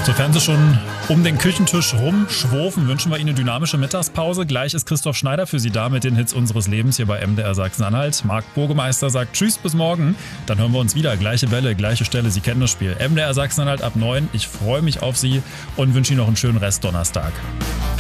Sofern Sie schon um den Küchentisch rumschwofen, wünschen wir Ihnen eine dynamische Mittagspause. Gleich ist Christoph Schneider für Sie da mit den Hits unseres Lebens hier bei MDR Sachsen-Anhalt. Marc Burgemeister sagt Tschüss, bis morgen. Dann hören wir uns wieder. Gleiche Welle, gleiche Stelle. Sie kennen das Spiel. MDR Sachsen-Anhalt ab 9. Ich freue mich auf Sie und wünsche Ihnen noch einen schönen Rest Donnerstag.